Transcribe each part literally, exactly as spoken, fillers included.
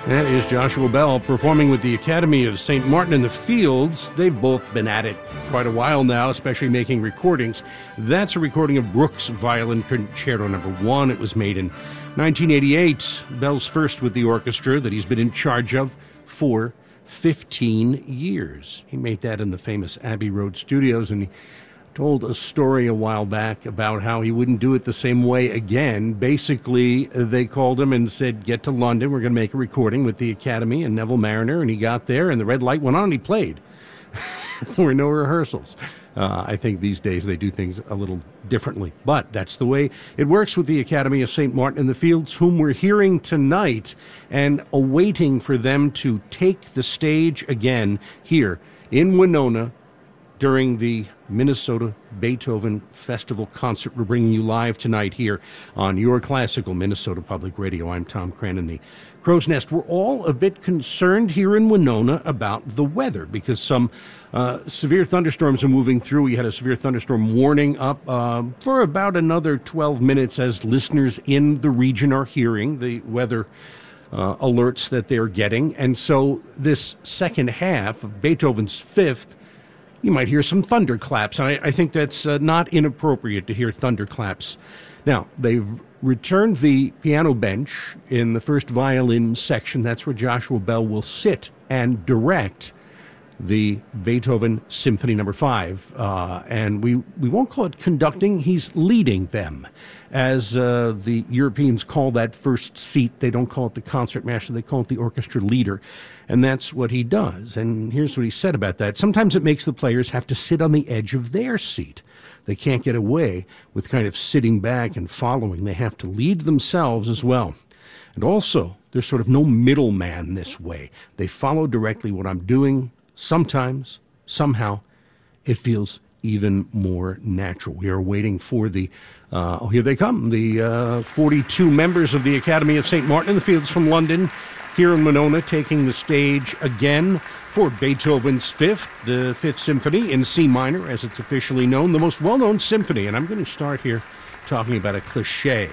That is Joshua Bell performing with the Academy of Saint Martin in the Fields. They've both been at it quite a while now, especially making recordings. That's a recording of Brooks Violin Concerto Number One. It was made in nineteen eighty-eight. Bell's first with the orchestra that he's been in charge of for fifteen years. He made that in the famous Abbey Road Studios, and he told a story a while back about how he wouldn't do it the same way again. Basically, they called him and said, get to London, we're going to make a recording with the Academy and Neville Marriner, and he got there, and the red light went on, and he played. There were no rehearsals. Uh, I think these days they do things a little differently, but that's the way it works with the Academy of Saint Martin in the Fields, whom we're hearing tonight and awaiting for them to take the stage again here in Winona during the Minnesota Beethoven Festival concert. We're bringing you live tonight here on your classical Minnesota Public Radio. I'm Tom Cranon, the Crow's Nest. We're all a bit concerned here in Winona about the weather because some uh, severe thunderstorms are moving through. We had a severe thunderstorm warning up uh, for about another twelve minutes, as listeners in the region are hearing the weather uh, alerts that they're getting. And so this second half of Beethoven's Fifth, you might hear some thunderclaps. I, I think that's uh, not inappropriate to hear thunderclaps. Now, they've returned the piano bench in the first violin section. That's where Joshua Bell will sit and direct the Beethoven Symphony Number Five. Uh, and we, we won't call it conducting. He's leading them. As uh, the Europeans call that first seat, they don't call it the concertmaster, they call it the orchestra leader. And that's what he does. And here's what he said about that. Sometimes it makes the players have to sit on the edge of their seat. They can't get away with kind of sitting back and following. They have to lead themselves as well. And also, there's sort of no middleman this way. They follow directly what I'm doing. Sometimes, somehow, it feels even more natural. We are waiting for the, uh, oh, here they come, the uh, forty-two members of the Academy of Saint Martin in the Fields from London, here in Winona, taking the stage again for Beethoven's Fifth, the Fifth Symphony in C minor, as it's officially known, the most well-known symphony. And I'm going to start here talking about a cliche.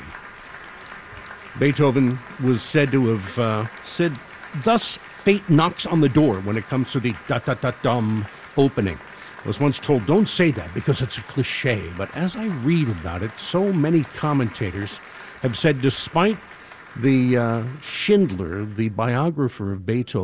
Beethoven was said to have uh, said, thus fate knocks on the door when it comes to the da-da-da-dum opening. I was once told, don't say that because it's a cliche. But as I read about it, so many commentators have said, despite the uh, Schindler, the biographer of Beethoven,